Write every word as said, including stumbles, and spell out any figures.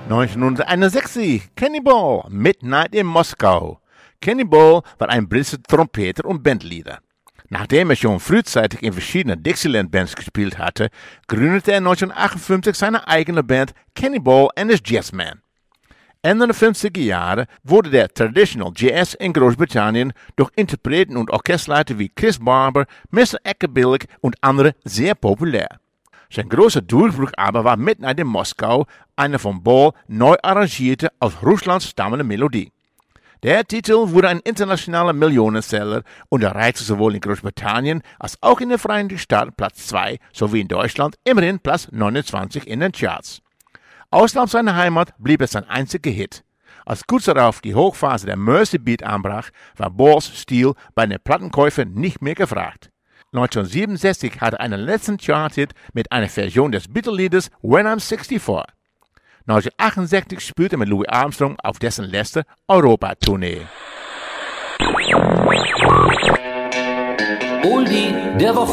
neunzehnhunderteinundsechzig, Cannonball, Midnight in Moskau. Cannonball war ein britischer Trompeter und Bandleader. Nachdem er schon frühzeitig in verschiedenen Dixieland-Bands gespielt hatte, gründete er neunzehnhundertachtundfünfzig seine eigene Band Cannonball and his Jazzmen. Ende der fünfziger Jahre wurde der Traditional Jazz in Großbritannien durch Interpreten und Orchesterleiter wie Chris Barber, Mister Eckerbillig und andere sehr populär. Sein großer Durchbruch aber war Midnight in Moskau, eine von Ball neu arrangierte, aus Russland stammende Melodie. Der Titel wurde ein internationaler Millionenseller und erreichte sowohl in Großbritannien als auch in den Vereinigten Staaten Platz zwei sowie in Deutschland immerhin Platz neunundzwanzig in den Charts. Außerhalb seiner Heimat blieb es sein einziger Hit. Als kurz darauf die Hochphase der Mersey Beat anbrach, war Balls Stil bei den Plattenkäufern nicht mehr gefragt. neunzehnhundertsiebenundsechzig hatte er einen letzten Chart-Hit mit einer Version des Beatle-Liedes When I'm sixty-four. neunzehnhundertachtundsechzig spielte er mit Louis Armstrong auf dessen letzter Europa-Tournee. Oldie der Woche.